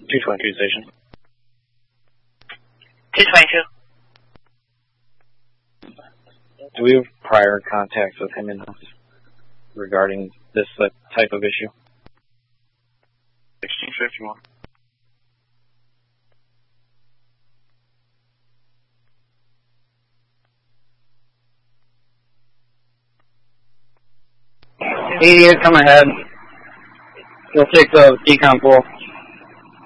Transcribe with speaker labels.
Speaker 1: 222 station.
Speaker 2: 222.
Speaker 1: Do we have prior contacts with him in-house regarding this type of issue?
Speaker 3: 1651.
Speaker 4: Come ahead. You'll take the decon pool.